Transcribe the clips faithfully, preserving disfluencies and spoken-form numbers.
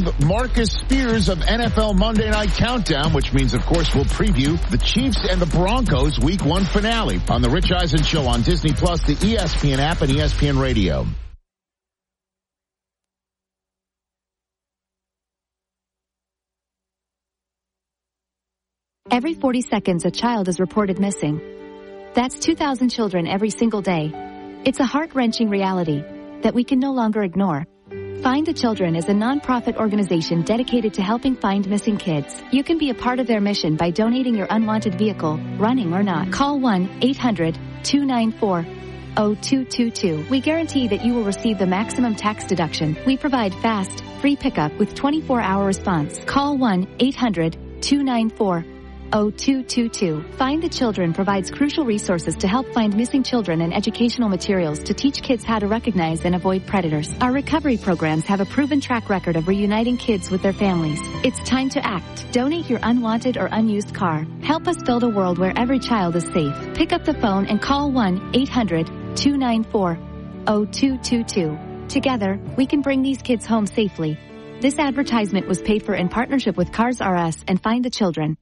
Marcus Spears of N F L Monday Night Countdown, which means, of course, we'll preview the Chiefs and the Broncos Week one finale on the Rich Eisen Show on Disney Plus, the E S P N app, and E S P N Radio. Every forty seconds, a child is reported missing. That's two thousand children every single day. It's a heart-wrenching reality that we can no longer ignore. Find the Children is a non-profit organization dedicated to helping find missing kids. You can be a part of their mission by donating your unwanted vehicle, running or not. Call one eight hundred two nine four oh two two two. We guarantee that you will receive the maximum tax deduction. We provide fast, free pickup with twenty-four hour response. Call one eight hundred two nine four oh two two two. Find the Children provides crucial resources to help find missing children and educational materials to teach kids how to recognize and avoid predators. Our recovery programs have a proven track record of reuniting kids with their families. It's time to act. Donate your unwanted or unused car. Help us build a world where every child is safe. Pick up the phone and call one eight hundred two nine four oh two two two. Together, we can bring these kids home safely. This advertisement was paid for in partnership with Cars R Us and Find the Children.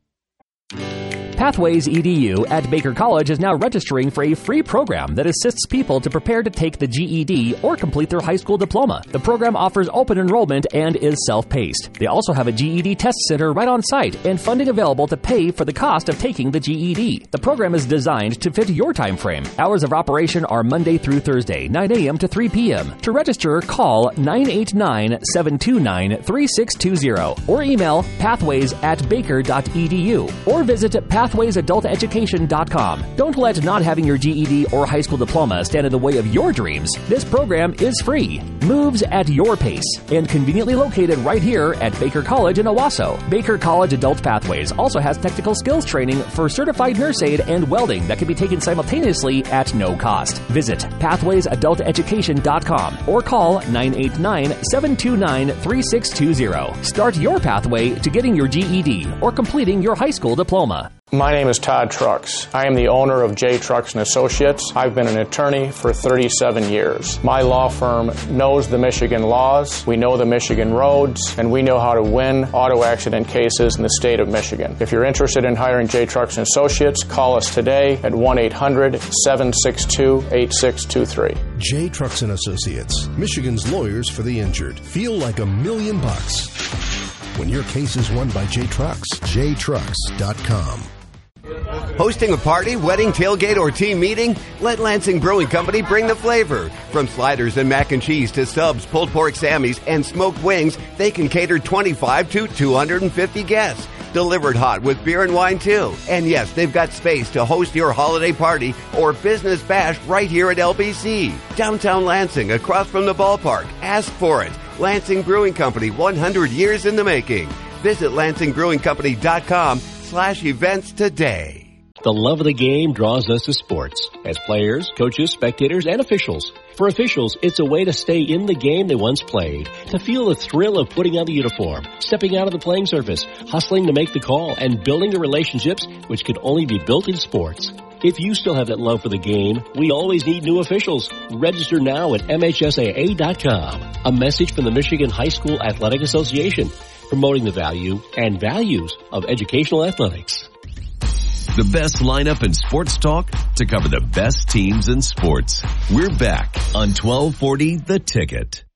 Pathways E D U at Baker College is now registering for a free program that assists people to prepare to take the G E D or complete their high school diploma. The program offers open enrollment and is self-paced. They also have a G E D test center right on site and funding available to pay for the cost of taking the G E D. The program is designed to fit your time frame. Hours of operation are Monday through Thursday, nine a.m. to three p.m. To register, call nine eight nine, seven two nine, three six two zero or email pathways at baker dot e d u or visit pathways adult education dot com. Don't let not having your G E D or high school diploma stand in the way of your dreams. This program is free, moves at your pace, and conveniently located right here at Baker College in Owasso. Baker College Adult Pathways also has technical skills training for certified nurse aid and welding that can be taken simultaneously at no cost. Visit pathways adult education dot com or call nine eight nine, seven two nine, three six two zero. Start your pathway to getting your G E D or completing your high school diploma. My name is Todd Trucks. I am the owner of J. Trucks and Associates. I've been an attorney for thirty-seven years. My law firm knows the Michigan laws, we know the Michigan roads, and we know how to win auto accident cases in the state of Michigan. If you're interested in hiring J. Trucks and Associates, call us today at one eight hundred, seven six two, eight six two three. J. Trucks and Associates, Michigan's lawyers for the injured. Feel like a million bucks when your case is won by J. Trucks. J trucks dot com. Hosting a party, wedding, tailgate, or team meeting? Let Lansing Brewing Company bring the flavor. From sliders and mac and cheese to subs, pulled pork Sammys, and smoked wings, they can cater twenty-five to two hundred fifty guests. Delivered hot with beer and wine, too. And yes, they've got space to host your holiday party or business bash right here at L B C. Downtown Lansing, across from the ballpark. Ask for it. Lansing Brewing Company, one hundred years in the making. Visit lansing brewing company dot com slash events today. The love of the game draws us to sports as players, coaches, spectators, and officials. For officials, it's a way to stay in the game they once played, to feel the thrill of putting on the uniform, stepping out of the playing surface, hustling to make the call, and building the relationships which could only be built in sports. If you still have that love for the game, we always need new officials. Register now at M H S A A dot com. A message from the Michigan High School Athletic Association, promoting the value and values of educational athletics. The best lineup in sports talk to cover the best teams in sports. We're back on twelve forty The Ticket.